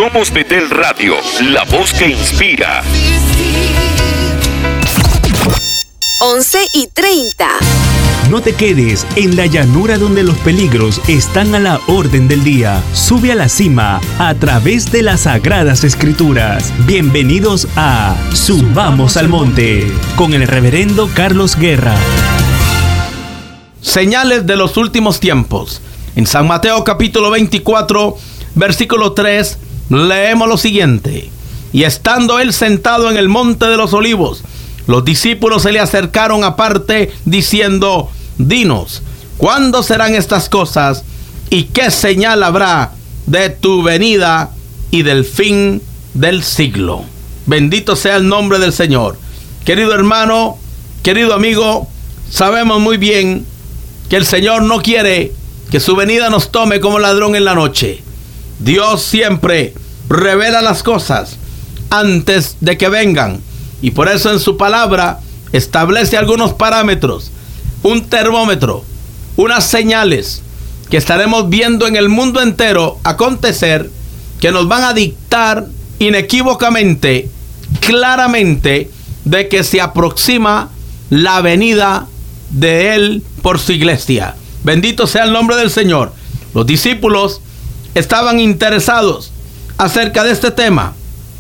Somos Betel Radio, la voz que inspira. 11:30. No te quedes en la llanura donde los peligros están a la orden del día. Sube a la cima a través de las Sagradas Escrituras. Bienvenidos a Subamos al Monte con el reverendo Carlos Guerra. Señales de los últimos tiempos. En San Mateo capítulo 24, versículo 3, leemos lo siguiente. Y estando él sentado en el monte de los olivos, los discípulos se le acercaron aparte diciendo: dinos, ¿cuándo serán estas cosas? ¿Y qué señal habrá de tu venida y del fin del siglo? Bendito sea el nombre del Señor. Querido hermano, querido amigo, sabemos muy bien que el Señor no quiere que su venida nos tome como ladrón en la noche. Dios siempre revela las cosas antes de que vengan. Y por eso en su palabra establece algunos parámetros, un termómetro, unas señales que estaremos viendo en el mundo entero acontecer, que nos van a dictar inequívocamente, claramente, de que se aproxima la venida de Él por su iglesia. Bendito sea el nombre del Señor. Los discípulos estaban interesados acerca de este tema.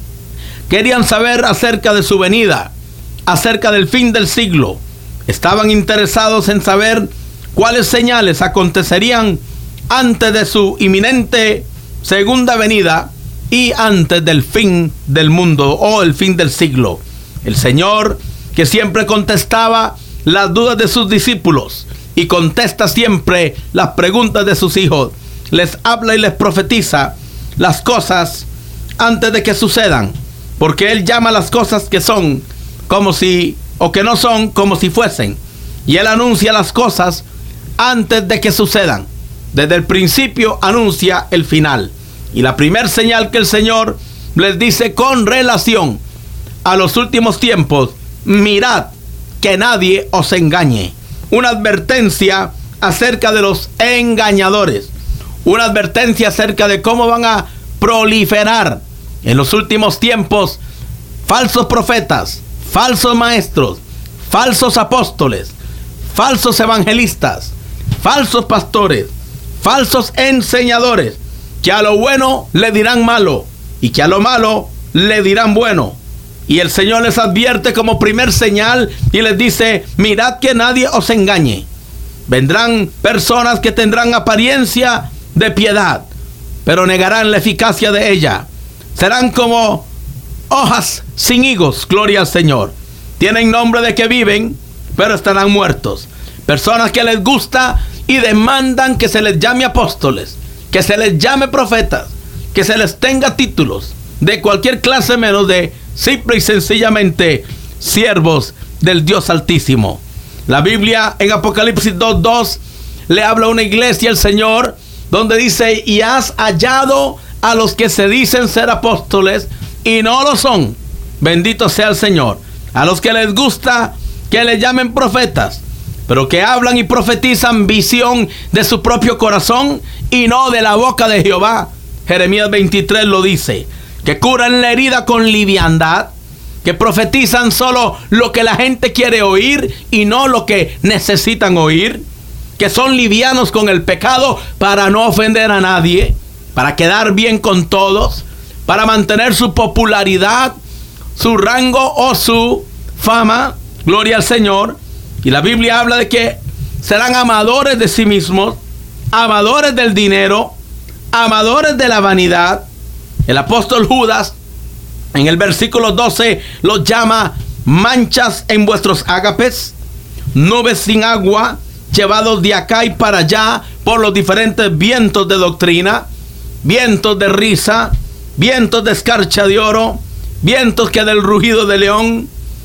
Querían saber acerca de su venida, acerca del fin del siglo. Estaban interesados en saber cuáles señales acontecerían antes de su inminente segunda venida y antes del fin del mundo o el fin del siglo. El Señor, que siempre contestaba las dudas de sus discípulos y contesta siempre las preguntas de sus hijos, les habla y les profetiza las cosas antes de que sucedan. Porque Él llama las cosas que son como si, o que no son, como si fuesen. Y Él anuncia las cosas antes de que sucedan. Desde el principio anuncia el final. Y la primera señal que el Señor les dice con relación a los últimos tiempos: mirad que nadie os engañe. Una advertencia acerca de los engañadores. Una advertencia acerca de cómo van a proliferar en los últimos tiempos falsos profetas, falsos maestros, falsos apóstoles, falsos evangelistas, falsos pastores, falsos enseñadores, que a lo bueno le dirán malo y que a lo malo le dirán bueno. Y el Señor les advierte como primer señal y les dice: mirad que nadie os engañe. Vendrán personas que tendrán apariencia de piedad, pero negarán la eficacia de ella. Serán como hojas sin higos, gloria al Señor. Tienen nombre de que viven, pero estarán muertos. Personas que les gusta y demandan que se les llame apóstoles, que se les llame profetas, que se les tenga títulos de cualquier clase menos de simple y sencillamente siervos del Dios Altísimo. La Biblia en Apocalipsis 2:2 le habla a una iglesia el Señor, donde dice: y has hallado a los que se dicen ser apóstoles y no lo son. Bendito sea el Señor. A los que les gusta que les llamen profetas, pero que hablan y profetizan visión de su propio corazón y no de la boca de Jehová. Jeremías 23 lo dice. Que curan la herida con liviandad, que profetizan solo lo que la gente quiere oír y no lo que necesitan oír, que son livianos con el pecado para no ofender a nadie, para quedar bien con todos, para mantener su popularidad, su rango o su fama, gloria al Señor. Y la Biblia habla de que serán amadores de sí mismos, amadores del dinero, amadores de la vanidad. El apóstol Judas en el versículo 12 los llama manchas en vuestros ágapes, nubes sin agua, llevados de acá y para allá por los diferentes vientos de doctrina, vientos de risa, vientos de escarcha de oro, vientos que del rugido de león,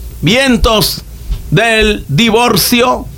vientos del divorcio,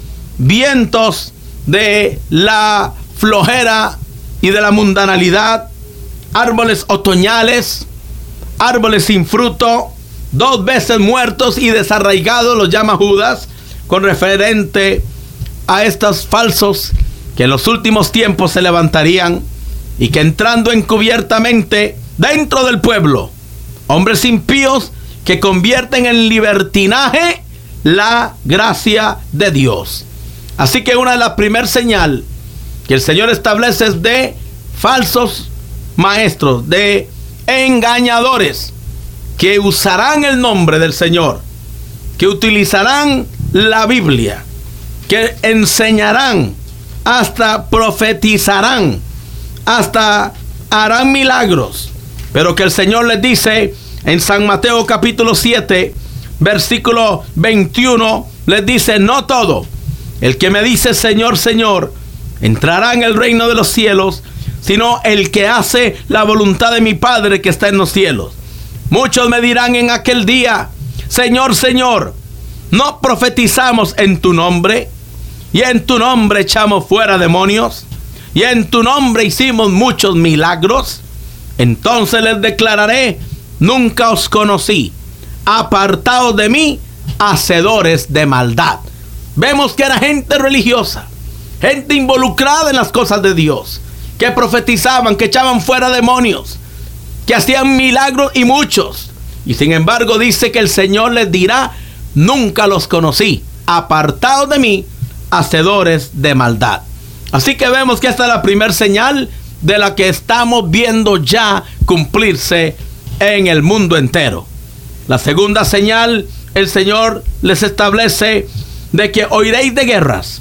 vientos de la flojera y de la mundanalidad, árboles otoñales, árboles sin fruto, 2 veces muertos y desarraigados, los llama Judas, con referente a estos falsos que en los últimos tiempos se levantarían y que entrando encubiertamente dentro del pueblo, hombres impíos que convierten en libertinaje la gracia de Dios. Así que una de las primeras señales que el Señor establece es de falsos maestros, de engañadores, que usarán el nombre del Señor, que utilizarán la Biblia, que enseñarán, hasta profetizarán, hasta harán milagros, pero que el Señor les dice en San Mateo capítulo 7, versículo 21, les dice: no todo el que me dice Señor, Señor, entrará en el reino de los cielos, sino el que hace la voluntad de mi Padre que está en los cielos. Muchos me dirán en aquel día: Señor, Señor, ¿no profetizamos en tu nombre? Y en tu nombre echamos fuera demonios, y en tu nombre hicimos muchos milagros. Entonces les declararé: nunca os conocí, apartados de mí, hacedores de maldad. Vemos que era gente religiosa, gente involucrada en las cosas de Dios, que profetizaban, que echaban fuera demonios, que hacían milagros y muchos. Y sin embargo dice que el Señor les dirá: nunca los conocí, apartados de mí, hacedores de maldad. Así que vemos que esta es la primera señal de la que estamos viendo ya cumplirse en el mundo entero. La segunda señal, el Señor les establece de que oiréis de guerras,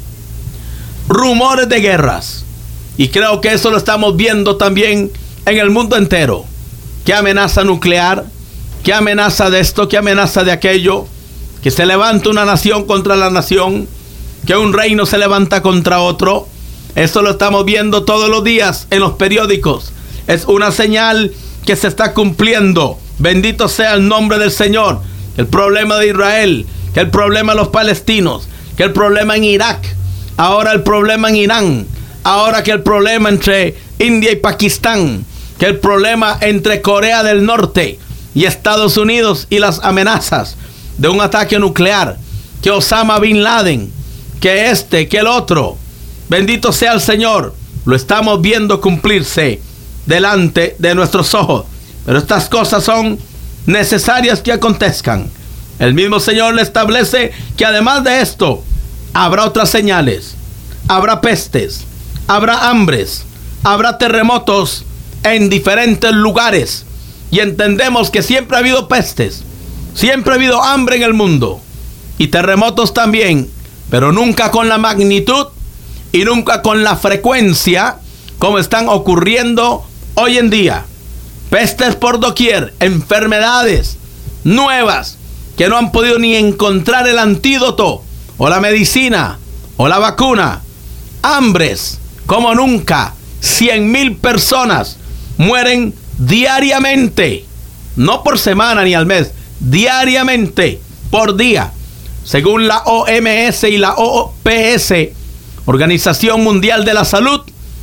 rumores de guerras. Y creo que eso lo estamos viendo también en el mundo entero. ¿Qué amenaza nuclear? ¿Qué amenaza de esto? ¿Qué amenaza de aquello? Que se levanta una nación contra la nación, que un reino se levanta contra otro. Esto lo estamos viendo todos los días en los periódicos. Es una señal que se está cumpliendo. Bendito sea el nombre del Señor. El problema de Israel, que el problema de los palestinos, que el problema en Irak, ahora el problema en Irán, ahora que el problema entre India y Pakistán, que el problema entre Corea del Norte y Estados Unidos, y las amenazas de un ataque nuclear, que Osama Bin Laden, que que el otro. Bendito sea el Señor. Lo estamos viendo cumplirse delante de nuestros ojos. Pero estas cosas son necesarias que acontezcan. El mismo Señor le establece que además de esto, habrá otras señales. Habrá pestes, habrá hambres, habrá terremotos en diferentes lugares. Y entendemos que siempre ha habido pestes, siempre ha habido hambre en el mundo, y terremotos también, pero nunca con la magnitud y nunca con la frecuencia como están ocurriendo hoy en día. Pestes por doquier, enfermedades nuevas que no han podido ni encontrar el antídoto o la medicina o la vacuna. Hambres como nunca. 100,000 personas mueren diariamente, no por semana ni al mes, diariamente, por día. Según la OMS y la OPS, Organización Mundial de la Salud,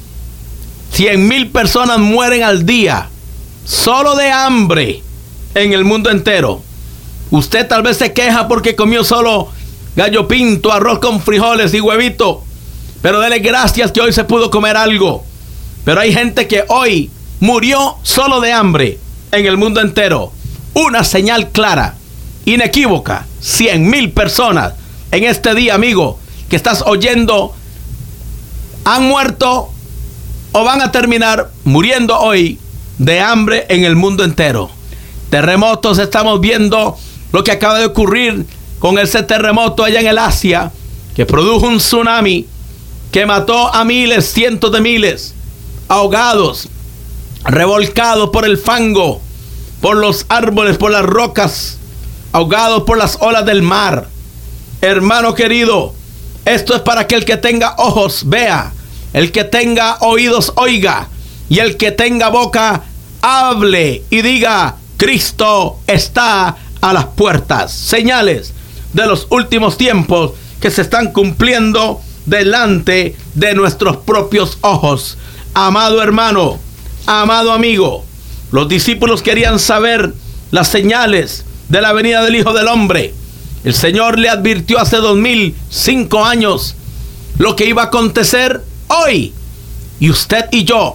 100,000 personas mueren al día solo de hambre en el mundo entero. Usted tal vez se queja porque comió solo gallo pinto, arroz con frijoles y huevito, pero dele gracias que hoy se pudo comer algo. Pero hay gente que hoy murió solo de hambre en el mundo entero. Una señal clara, inequívoca. 100,000 personas en este día, amigo, que estás oyendo, han muerto o van a terminar muriendo hoy de hambre en el mundo entero. Terremotos, estamos viendo lo que acaba de ocurrir con ese terremoto allá en el Asia, que produjo un tsunami que mató a miles, cientos de miles, ahogados, revolcados por el fango, por los árboles, por las rocas, ahogados por las olas del mar. Hermano querido, esto es para que el que tenga ojos vea, el que tenga oídos oiga, y el que tenga boca hable y diga: Cristo está a las puertas. Señales de los últimos tiempos que se están cumpliendo delante de nuestros propios ojos. Amado hermano, amado amigo, los discípulos querían saber las señales de la venida del Hijo del Hombre. El Señor le advirtió hace 2005 años lo que iba a acontecer hoy. Y usted y yo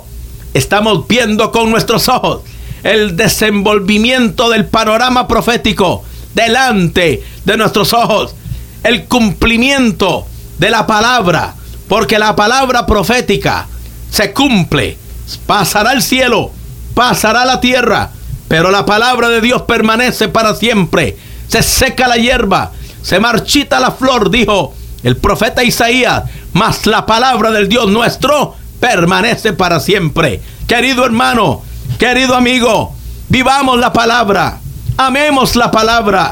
Estamos viendo con nuestros ojos el desenvolvimiento del panorama profético delante de nuestros ojos, el cumplimiento de la palabra, porque la palabra profética se cumple. Pasará el cielo, pasará la tierra, pero la palabra de Dios permanece para siempre. Se seca la hierba, se marchita la flor, dijo el profeta Isaías, mas la palabra del Dios nuestro permanece para siempre. Querido hermano, querido amigo, vivamos la palabra, amemos la palabra,